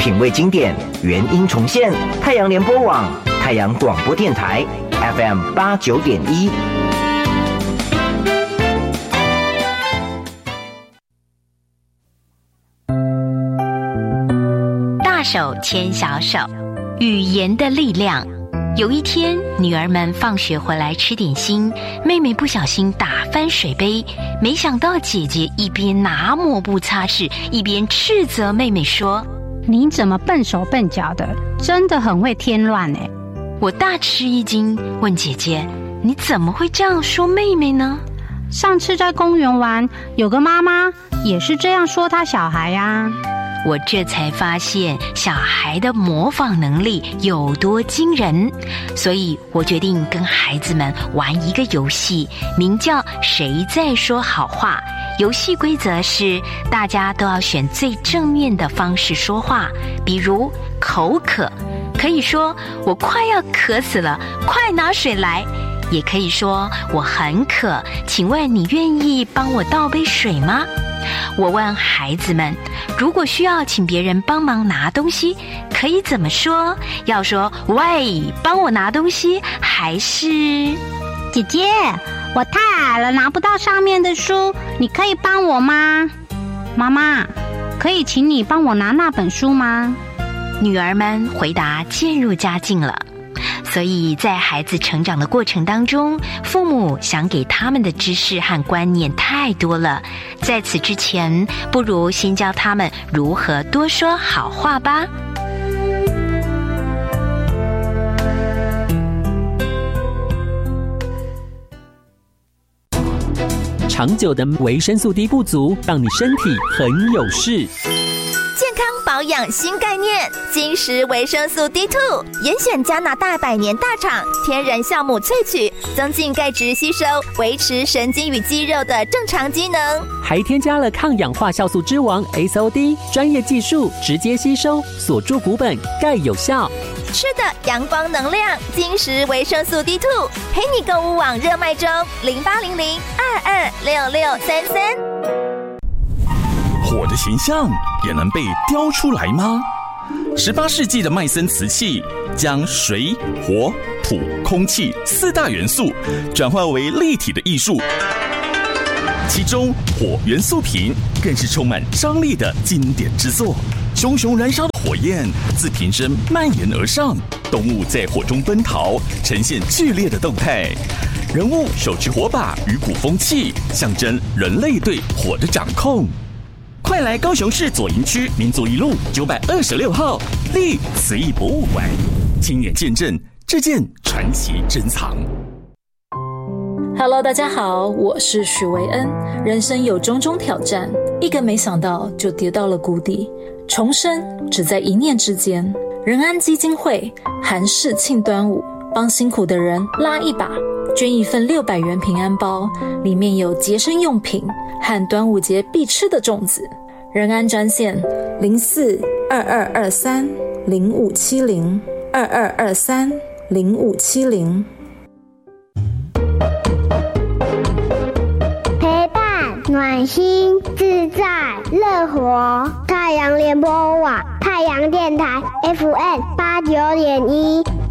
品味经典，原音重现。太阳联播网、太阳广播电台 FM89.1。 大手牵小手，语言的力量。有一天，女儿们放学回来吃点心，妹妹不小心打翻水杯，没想到姐姐一边拿抹布擦拭，一边斥责妹妹说：“ 你怎么笨手笨脚的，真的很会添乱欸。” 我大吃一惊，问姐姐：“你怎么会这样说妹妹呢？” 上次在公园玩，有个妈妈也是这样说她小孩啊。 我这才发现小孩的模仿能力有多惊人，所以我决定跟孩子们玩一个游戏，名叫谁在说好话。游戏规则是大家都要选最正面的方式说话，比如口渴，可以说我快要渴死了，快拿水来。也可以说我很渴，请问你愿意帮我倒杯水吗？我问孩子们，如果需要请别人帮忙拿东西，可以怎么说？要说喂，帮我拿东西，还是姐姐，我太矮了，拿不到上面的书，你可以帮我吗？妈妈，可以请你帮我拿那本书吗？ 女儿们回答渐入佳境了。所以在孩子成长的过程当中，父母想给他们的知识和观念太多了，在此之前，不如先教他们如何多说好话吧。 长久的维生素 D 不足，让你身体很有事。 健康保养新概念，金石维生素 D2， 严选加拿大百年大厂天然酵母萃取，增进钙质吸收，维持神经与肌肉的正常机能， 还添加了抗氧化酵素之王 SOD， 专业技术直接吸收，锁住骨本，钙有效。 吃的阳光能量，金石维生素 D2， 陪你购物网热卖中，0800-226633。 火的形象也能被雕出来吗？18世纪的麦森瓷器将水、火、土、空气4大元素转化为立体的艺术，其中火元素瓶更是充满张力的经典之作。熊熊燃烧的火焰自瓶身蔓延而上，动物在火中奔逃，呈现剧烈的动态。人物手持火把与鼓风器，象征人类对火的掌控。快来高雄市左营区民族一路926号立瓷艺博物馆，亲眼见证这件传奇珍藏。 Hello， 大家好，我是许维恩。人生有种种挑战，一个没想到就跌到了谷底，重生只在一念之间。仁安基金会韩式庆端午，帮辛苦的人拉一把，捐一份600元平安包，里面有节生用品和端午节必吃的粽子。仁安专线04-2223-0570 2223-0570。 陪伴暖心自在乐活，太阳联播网太阳电台 FM89.1。